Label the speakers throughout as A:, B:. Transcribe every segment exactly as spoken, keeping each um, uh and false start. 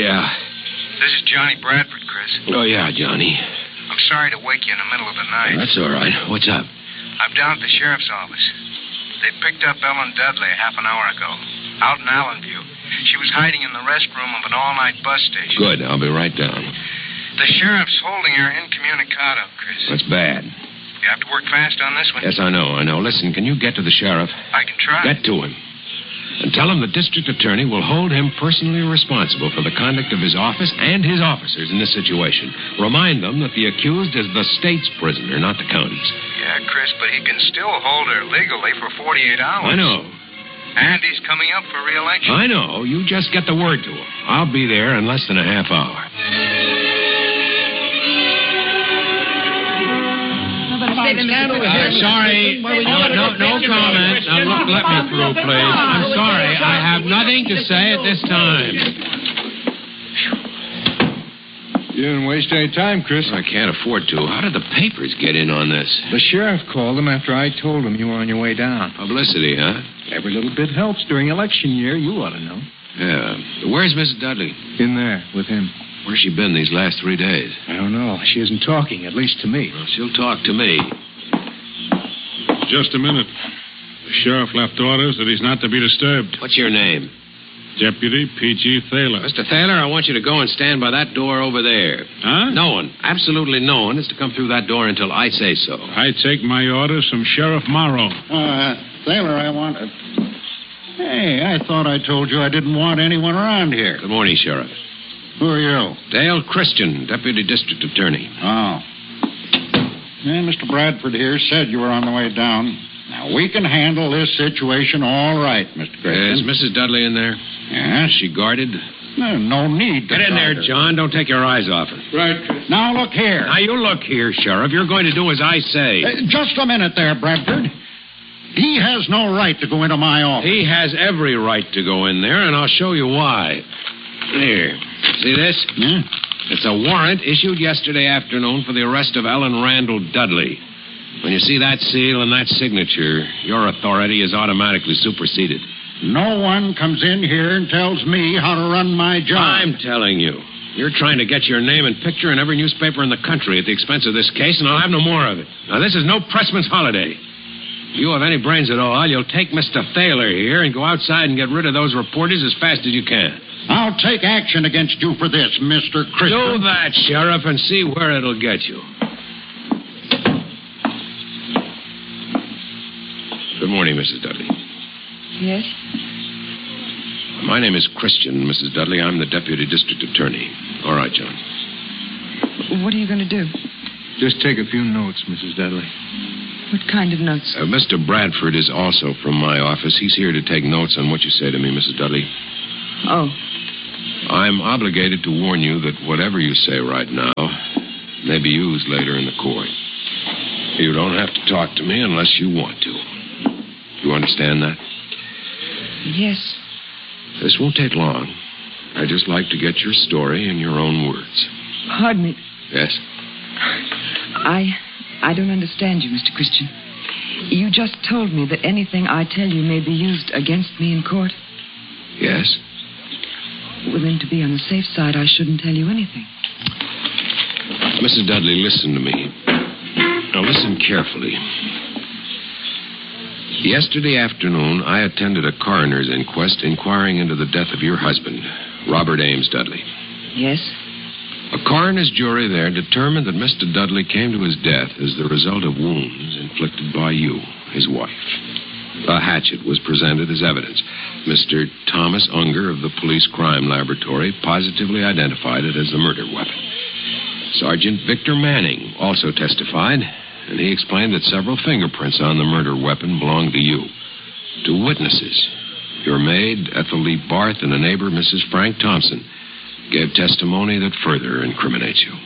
A: Yeah.
B: This is Johnny Bradford, Chris.
A: Oh, yeah, Johnny.
B: I'm sorry to wake you in the middle of the night.
A: That's all right. What's up?
B: I'm down at the sheriff's office. They picked up Ellen Dudley half an hour ago, out in Allenview. She was hiding in the restroom of an all-night bus station.
A: Good. I'll be right down.
B: The sheriff's holding her incommunicado, Chris.
A: That's bad.
B: You have to work fast on this one.
A: Yes, I know, I know. Listen, can you get to the sheriff?
B: I can try.
A: Get to him. And tell him the district attorney will hold him personally responsible for the conduct of his office and his officers in this situation. Remind them that the accused is the state's prisoner, not the county's.
B: Yeah, Chris, but he can still hold her legally for forty-eight hours.
A: I know.
B: And he's coming up for re-election.
A: I know. You just get the word to him. I'll be there in less than a half hour.
C: Uh, sorry. No, no, no comment. Now, look, let me through, please. I'm sorry. I have nothing to say at this time.
D: You didn't waste any time, Chris.
A: I can't afford to. How did the papers get in on this?
D: The sheriff called them after I told him you were on your way down.
A: Publicity, huh?
D: Every little bit helps during election year. You ought to know.
A: Yeah. Where's Missus Dudley?
D: In there, with him.
A: Where's she been these last three days?
D: I don't know. She isn't talking, at least to me.
A: Well, she'll talk to me.
E: Just a minute. The sheriff left orders that he's not to be disturbed.
A: What's your name?
E: Deputy P G Thaler.
A: Mister Thaler, I want you to go and stand by that door over there.
E: Huh?
A: No one, absolutely no one, is to come through that door until I say so.
E: I take my orders from Sheriff Morrow.
F: Uh, Thaler, I want... Uh... Hey, I thought I told you I didn't want anyone around here.
A: Good morning, Sheriff.
F: Who are you?
A: Dale Christian, Deputy District Attorney.
F: Oh. Yeah, Mister Bradford here said you were on the way down. Now, we can handle this situation all right, Mister Christian.
A: Is Missus Dudley in there?
F: Yes.
A: Is she guarded?
F: No, no need to
A: Get in
F: guard
A: there,
F: her.
A: John. Don't take your eyes off her.
E: Right, Chris.
F: Now, look here.
A: Now, you look here, Sheriff. You're going to do as I say.
F: Uh, just a minute there, Bradford. He has no right to go into my office.
A: He has every right to go in there, and I'll show you why. Here. See this?
F: Yeah?
A: It's a warrant issued yesterday afternoon for the arrest of Ellen Randall Dudley. When you see that seal and that signature, your authority is automatically superseded.
F: No one comes in here and tells me how to run my job.
A: I'm telling you. You're trying to get your name and picture in every newspaper in the country at the expense of this case, and I'll have no more of it. Now, this is no pressman's holiday. If you have any brains at all, you'll take Mister Thaler here and go outside and get rid of those reporters as fast as you can.
F: I'll take action against you for this, Mister Christian.
A: Do that, Sheriff, and see where it'll get you. Good morning, Missus Dudley.
G: Yes?
A: My name is Christian, Missus Dudley. I'm the Deputy District Attorney. All right, John.
G: What are you going to do?
D: Just take a few notes, Missus Dudley.
G: What kind of notes?
A: Uh, Mister Bradford is also from my office. He's here to take notes on what you say to me, Missus Dudley.
G: Oh.
A: I'm obligated to warn you that whatever you say right now may be used later in the court. You don't have to talk to me unless you want to. You understand that?
G: Yes.
A: This won't take long. I'd just like to get your story in your own words.
G: Pardon me.
A: Yes?
G: I... I don't understand you, Mister Christian. You just told me that anything I tell you may be used against me in court.
A: Yes?
G: Well, then, to be on the safe side, I shouldn't tell you anything.
A: Missus Dudley, listen to me. Now, listen carefully. Yesterday afternoon, I attended a coroner's inquest inquiring into the death of your husband, Robert Ames Dudley.
G: Yes?
A: A coroner's jury there determined that Mister Dudley came to his death as the result of wounds inflicted by you, his wife. A hatchet was presented as evidence. Mister Thomas Unger of the Police Crime Laboratory positively identified it as the murder weapon. Sergeant Victor Manning also testified, and he explained that several fingerprints on the murder weapon belonged to you. Two witnesses, your maid, Ethel Lee Barth, and a neighbor, Missus Frank Thompson, gave testimony that further incriminates you.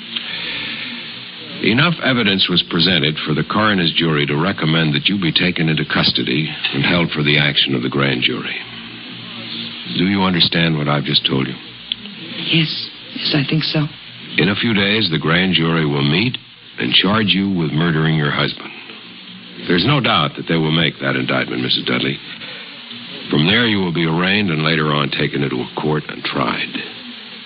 A: Enough evidence was presented for the coroner's jury to recommend that you be taken into custody and held for the action of the grand jury. Do you understand what I've just told you?
G: Yes. Yes, I think so.
A: In a few days, the grand jury will meet and charge you with murdering your husband. There's no doubt that they will make that indictment, Missus Dudley. From there, you will be arraigned and later on taken into a court and tried.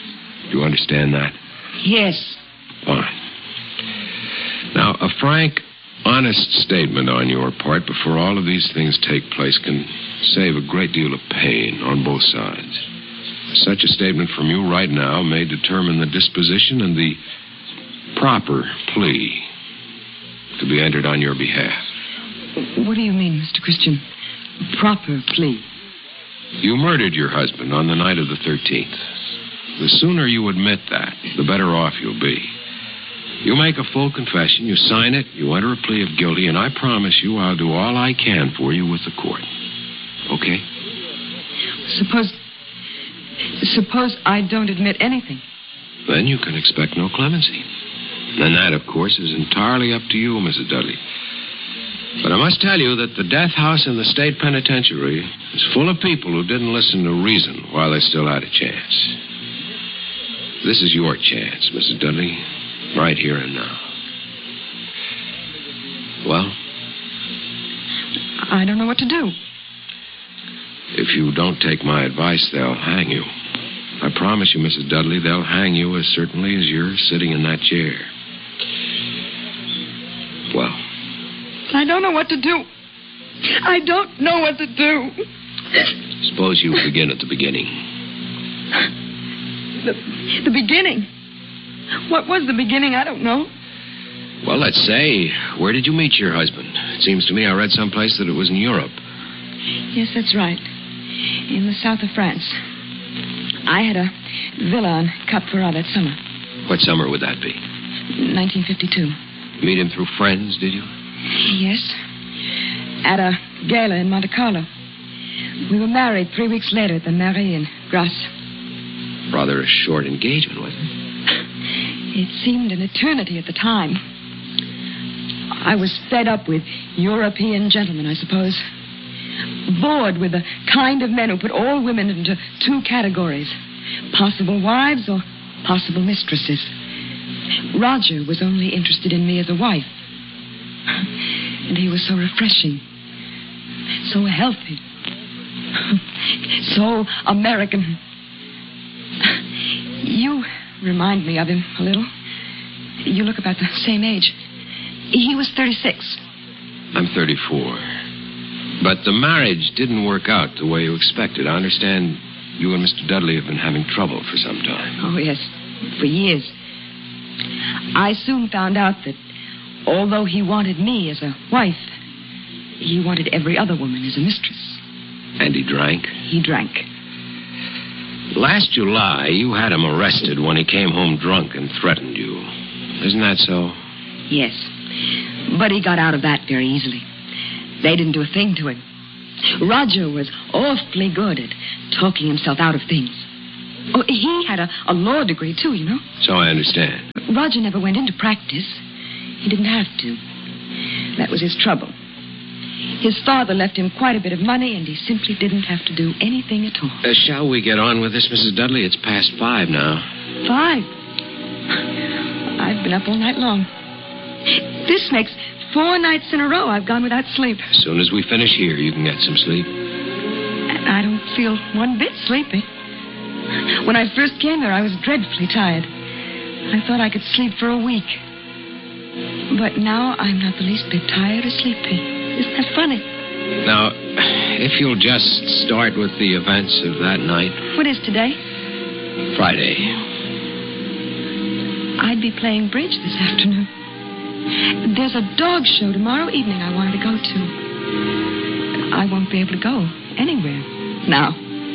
A: Do you understand that?
G: Yes.
A: Fine. Now, a frank, honest statement on your part before all of these things take place can save a great deal of pain on both sides. Such a statement from you right now may determine the disposition and the proper plea to be entered on your behalf.
G: What do you mean, Mister Christian? Proper plea?
A: You murdered your husband on the night of the thirteenth. The sooner you admit that, the better off you'll be. You make a full confession, you sign it, you enter a plea of guilty, and I promise you I'll do all I can for you with the court. Okay?
G: Suppose... Suppose I don't admit anything.
A: Then you can expect no clemency. And that, of course, is entirely up to you, Missus Dudley. But I must tell you that the death house in the state penitentiary is full of people who didn't listen to reason while they still had a chance. This is your chance, Missus Dudley, right here and now. Well?
G: I don't know what to do.
A: If you don't take my advice, they'll hang you. I promise you, Missus Dudley, they'll hang you as certainly as you're sitting in that chair. Well?
G: I don't know what to do. I don't know what to do.
A: Suppose you begin at the beginning.
G: The, the beginning? What was the beginning? I don't know.
A: Well, let's say, where did you meet your husband? It seems to me I read someplace that it was in Europe.
G: Yes, that's right. In the south of France. I had a villa on Cap Ferrat that summer.
A: What summer would that be?
G: nineteen fifty-two.
A: Meet him through friends, did you?
G: Yes. At a gala in Monte Carlo. We were married three weeks later at the Mairie in Grasse.
A: Rather a short engagement, wasn't it?
G: It seemed an eternity at the time. I was fed up with European gentlemen, I suppose. Bored with the kind of men who put all women into two categories. Possible wives or possible mistresses. Roger was only interested in me as a wife. And he was so refreshing. So healthy. So American. You remind me of him a little. You look about the same age. He was thirty-six.
A: I'm thirty-four. But the marriage didn't work out the way you expected. I understand you and Mister Dudley have been having trouble for some time.
G: Oh, yes. For years. I soon found out that although he wanted me as a wife, he wanted every other woman as a mistress.
A: And he drank?
G: He drank.
A: Last July, you had him arrested when he came home drunk and threatened you. Isn't that so?
G: Yes. But he got out of that very easily. They didn't do a thing to him. Roger was awfully good at talking himself out of things. Oh, he had a, a law degree, too, you know.
A: So I understand.
G: Roger never went into practice. He didn't have to. That was his trouble. His father left him quite a bit of money, and he simply didn't have to do anything at all.
A: Uh, shall we get on with this, Missus Dudley? It's past five now.
G: Five? I've been up all night long. This makes four nights in a row I've gone without sleep.
A: As soon as we finish here, you can get some sleep.
G: And I don't feel one bit sleepy. When I first came there, I was dreadfully tired. I thought I could sleep for a week. But now I'm not the least bit tired or sleepy. Isn't that funny?
A: Now, if you'll just start with the events of that night.
G: What is today?
A: Friday.
G: I'd be playing bridge this afternoon. There's a dog show tomorrow evening I wanted to go to. I won't be able to go anywhere now.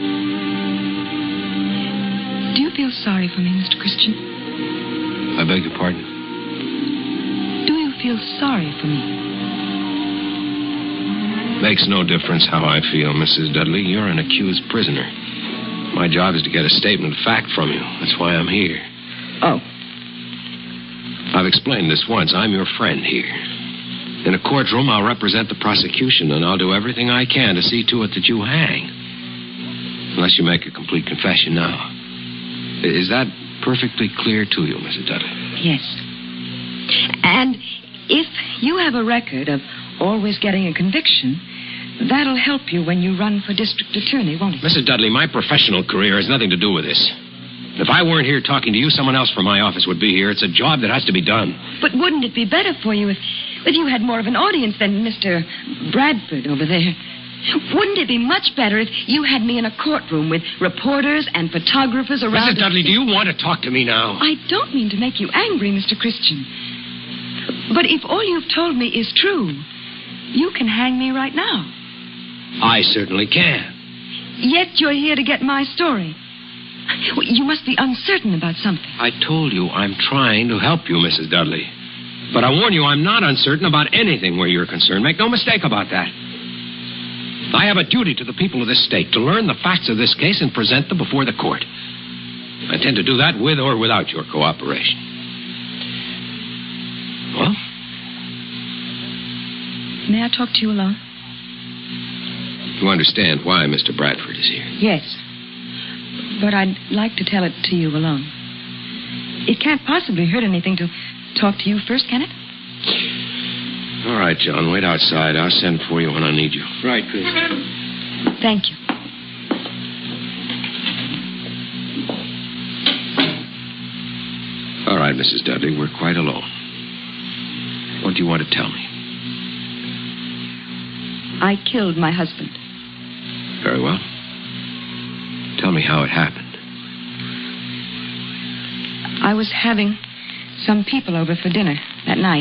G: Do you feel sorry for me, Mister Christian?
A: I beg your pardon?
G: Do you feel sorry for me?
A: Makes no difference how I feel, Missus Dudley. You're an accused prisoner. My job is to get a statement of fact from you. That's why I'm here.
G: Oh.
A: I've explained this once. I'm your friend here. In a courtroom, I'll represent the prosecution, and I'll do everything I can to see to it that you hang. Unless you make a complete confession now. Is that perfectly clear to you, Missus Dudley?
G: Yes. And if you have a record of always getting a conviction, that'll help you when you run for district attorney, won't it?
A: Missus Dudley, my professional career has nothing to do with this. If I weren't here talking to you, someone else from my office would be here. It's a job that has to be done.
G: But wouldn't it be better for you if, if you had more of an audience than Mister Bradford over there? Wouldn't it be much better if you had me in a courtroom with reporters and photographers around...
A: Missus Dudley, do you want to talk to me now?
G: I don't mean to make you angry, Mister Christian. But if all you've told me is true, you can hang me right now.
A: I certainly can.
G: Yet you're here to get my story. You must be uncertain about something.
A: I told you I'm trying to help you, Missus Dudley. But I warn you, I'm not uncertain about anything where you're concerned. Make no mistake about that. I have a duty to the people of this state to learn the facts of this case and present them before the court. I intend to do that with or without your cooperation. Well?
G: May I talk to you alone?
A: You understand why Mister Bradford is here?
G: Yes. But I'd like to tell it to you alone. It can't possibly hurt anything to talk to you first, can it?
A: All right, John. Wait outside. I'll send for you when I need you.
D: Right, Chris.
G: Thank you.
A: All right, Missus Dudley. We're quite alone. What do you want to tell me?
G: I killed my husband.
A: Very well. Tell me how it happened.
G: I was having some people over for dinner that night.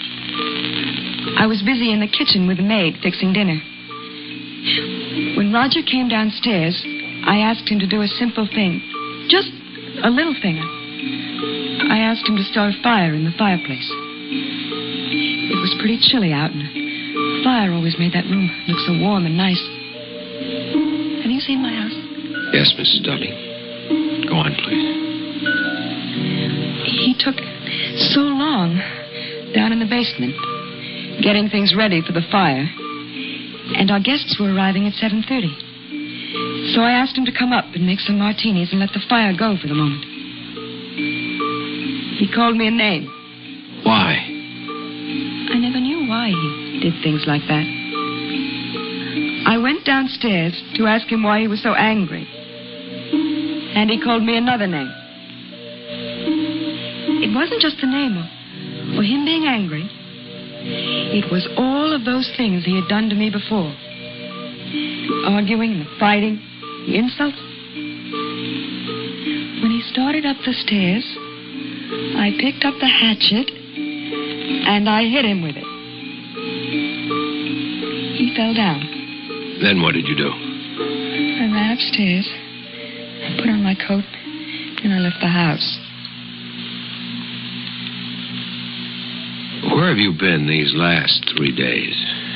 G: I was busy in the kitchen with the maid fixing dinner. When Roger came downstairs, I asked him to do a simple thing. Just a little thing. I asked him to start a fire in the fireplace. It was pretty chilly out, and the fire always made that room look so warm and nice. Have you seen my house?
A: Yes, Missus Dudley. Go on, please.
G: He took so long down in the basement getting things ready for the fire, and our guests were arriving at seven thirty. So I asked him to come up and make some martinis and let the fire go for the moment. He called me a name.
A: Why?
G: I never knew why he did things like that. I went downstairs to ask him why he was so angry, and he called me another name. It wasn't just the name or, or him being angry. It was all of those things he had done to me before. The arguing, the fighting, the insults. When he started up the stairs, I picked up the hatchet and I hit him with it. He fell down.
A: Then what did you do?
G: I ran upstairs, I put on my coat, and I left the house.
A: Where have you been these last three days?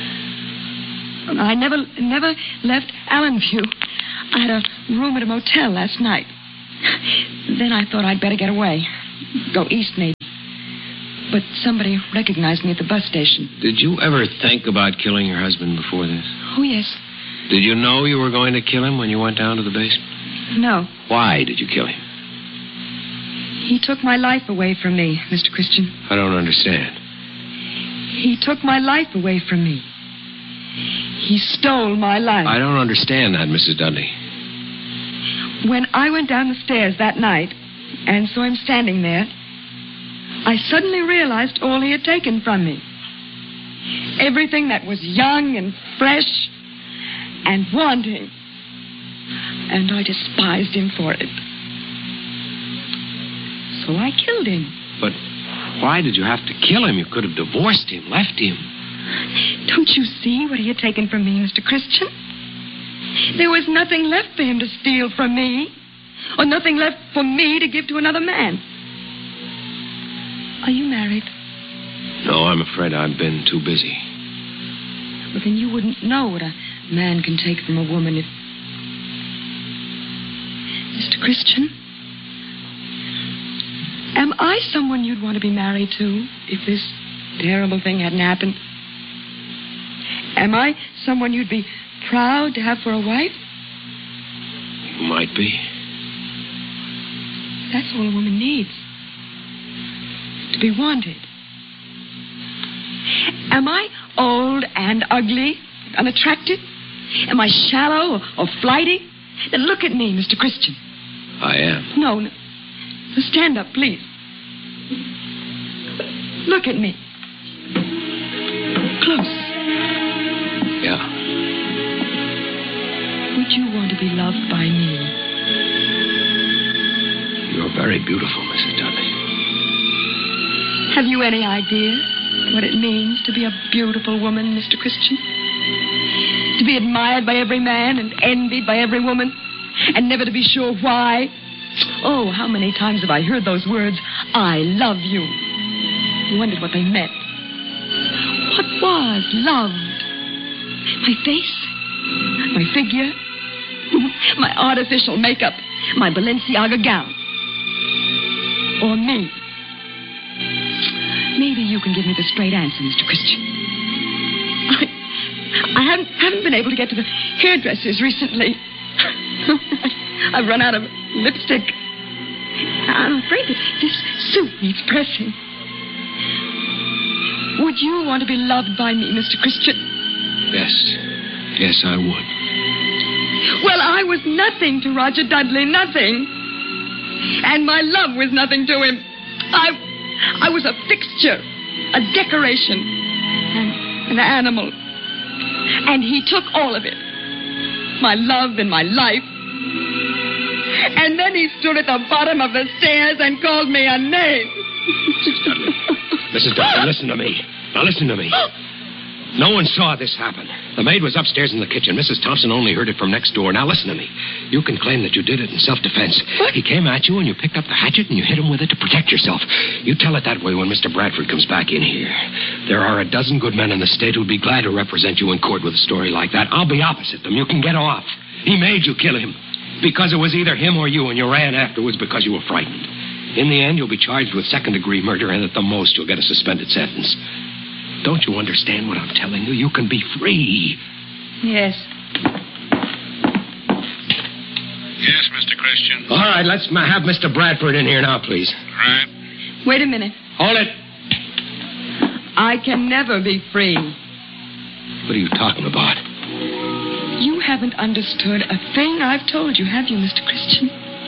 G: I never, never left Allenview. I had a room at a motel last night. Then I thought I'd better get away. Go east, maybe. But somebody recognized me at the bus station.
A: Did you ever think about killing your husband before this?
G: Oh, yes.
A: Did you know you were going to kill him when you went down to the basement?
G: No.
A: Why did you kill him?
G: He took my life away from me, Mister Christian.
A: I don't understand.
G: He took my life away from me. He stole my life.
A: I don't understand that, Missus Dudley.
G: When I went down the stairs that night and saw him standing there, I suddenly realized all he had taken from me. Everything that was young and fresh and wanting. And I despised him for it. So I killed him.
A: But why did you have to kill him? You could have divorced him, left him.
G: Don't you see what he had taken from me, Mister Christian? There was nothing left for him to steal from me, or nothing left for me to give to another man. Are you married?
A: No, I'm afraid I've been too busy.
G: Well, then you wouldn't know what a man can take from a woman if... Mister Christian, am I someone you'd want to be married to if this terrible thing hadn't happened? Am I someone you'd be proud to have for a wife?
A: You might be.
G: That's all a woman needs. To be wanted. Am I old and ugly, unattractive? Am I shallow or, or flighty? Then look at me, Mister Christian.
A: I am.
G: No, no, Stand up, please. Look at me. Close.
A: Yeah.
G: Would you want to be loved by me?
A: You're very beautiful, Missus Dudley.
G: Have you any idea what it means to be a beautiful woman, Mister Christian? To be admired by every man and envied by every woman, and never to be sure why. Oh, how many times have I heard those words, I love you. I wondered what they meant. What was loved? My face? My figure? My artificial makeup? My Balenciaga gown? Or me? Maybe you can give me the straight answer, Mister Christian. I, I haven't, haven't been able to get to the hairdressers recently. I've run out of lipstick. I'm afraid that this suit needs pressing. Would you want to be loved by me, Mister Christian?
A: Yes. Yes, I would.
G: Well, I was nothing to Roger Dudley, nothing. And my love was nothing to him. I, I was a fixture, a decoration, an, an animal. And he took all of it. My love and my life. And then he stood at the bottom of the stairs and called me a name.
A: Missus Dudley. Missus Dudley, listen to me. Now listen to me. No one saw this happen. The maid was upstairs in the kitchen. Missus Thompson only heard it from next door. Now listen to me. You can claim that you did it in self-defense. What? He came at you and you picked up the hatchet and you hit him with it to protect yourself. You tell it that way when Mister Bradford comes back in here. There are a dozen good men in the state who'd be glad to represent you in court with a story like that. I'll be opposite them. You can get off. He made you kill him. Because it was either him or you, and you ran afterwards because you were frightened. In the end, you'll be charged with second-degree murder, and at the most, you'll get a suspended sentence. Don't you understand what I'm telling you? You can be free.
G: Yes.
E: Yes, Mister Christian.
A: All right, let's ma- have Mister Bradford in here now, please.
E: Right.
G: Wait a minute.
A: Hold it.
G: I can never be free.
A: What are you talking about?
G: You haven't understood a thing I've told you, have you, Mister Christian?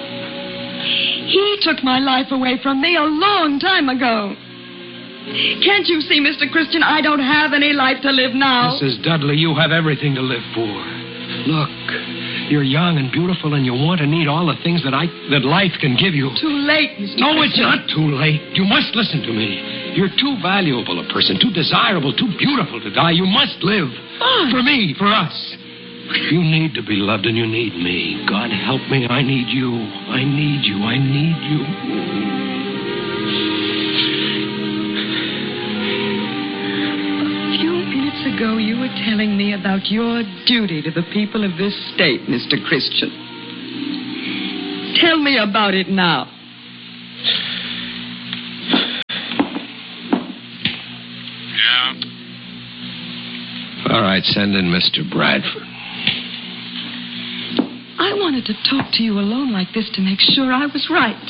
G: He took my life away from me a long time ago. Can't you see, Mister Christian, I don't have any life to live now?
A: Missus Dudley, you have everything to live for. Look, you're young and beautiful, and you want and need all the things that I that life can give you.
G: Too late, Mister
A: No,
G: Christian.
A: it's not too late. You must listen to me. You're too valuable a person, too desirable, too beautiful to die. You must live.
G: Oh.
A: For me, for us. You need to be loved, and you need me. God help me, I need you. I need you. I need you.
G: A few minutes ago, you were telling me about your duty to the people of this state, Mister Christian. Tell me about it now.
E: Yeah?
A: All right, send in Mister Bradford.
G: I wanted to talk to you alone like this to make sure I was right.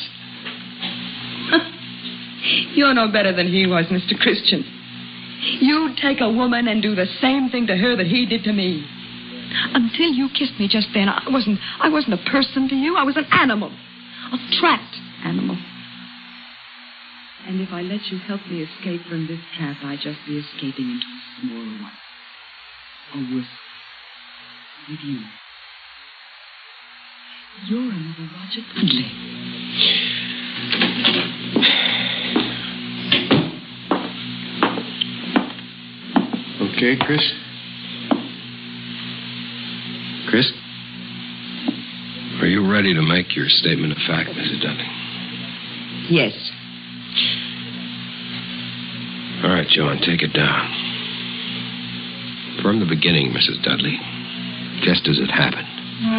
G: You're no better than he was, Mister Christian. You'd take a woman and do the same thing to her that he did to me. Until you kissed me just then, I wasn't I wasn't a person to you. I was an animal. A trapped animal. And if I let you help me escape from this trap, I'd just be escaping into a smaller one. A worse one. With you. You're another Roger Dudley.
D: Okay, Chris? Chris?
A: Are you ready to make your statement of fact, Missus Dudley?
G: Yes.
A: All right, John, take it down. From the beginning, Missus Dudley, just as it happened,